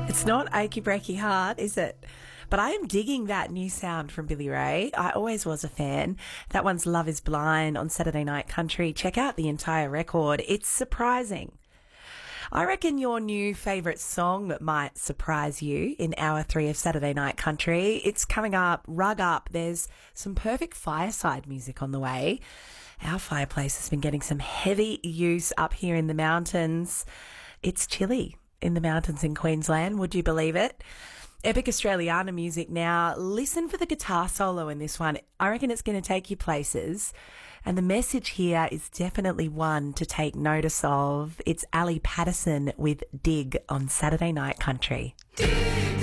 It's not Achy Breaky Heart, is it? But I am digging that new sound from Billy Ray. I always was a fan. That one's Love is Blind on Saturday Night Country. Check out the entire record. It's surprising. I reckon your new favourite song that might surprise you in hour 3 of Saturday Night Country. It's coming up, Rug Up. There's some perfect fireside music on the way. Our fireplace has been getting some heavy use up here in the mountains. It's chilly in the mountains in Queensland, would you believe it? Epic Australiana music now. Listen for the guitar solo in this one. I reckon it's going to take you places. And the message here is definitely one to take notice of. It's Ali Patterson with Dig on Saturday Night Country. Dig.